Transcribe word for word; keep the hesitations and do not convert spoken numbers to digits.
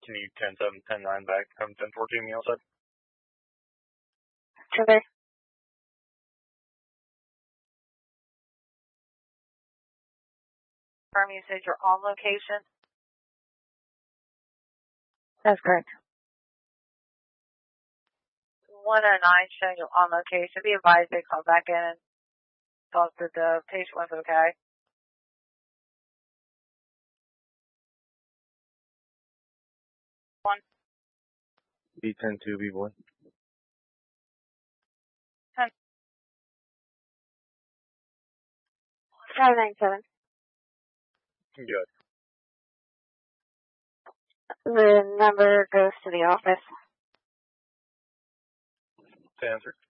Can you ten seven, ten nine back from ten fourteen me outside? Okay. Confirm you said you're on location? That's correct. one oh nine showing you on location. Be advised they call back in and talk that the patient was okay. One. B ten two, B boy. ten. seven nine seven. Good. The number goes to the office. To answer.